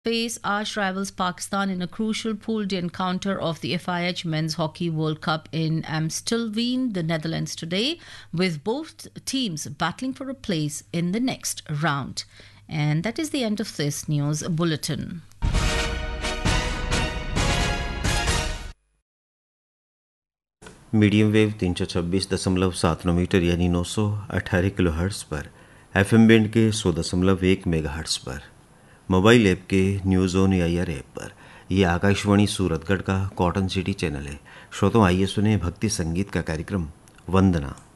face arch rivals Pakistan in a crucial pooled D encounter of the FIH Men's Hockey World Cup in Amstelveen, the Netherlands today, with both teams battling for a place in the next round. And that is the end of this news bulletin. Medium wave 326.7 metre यानी 918 kilo hertz पर, FM band के 100.1 mega hertz पर, mobile app के news on AIR app पर। यह आकाशवाणी सूरतगढ़ का cotton city channel है। श्रोताओं, आइए सुने भक्ति संगीत का कार्यक्रम वंदना।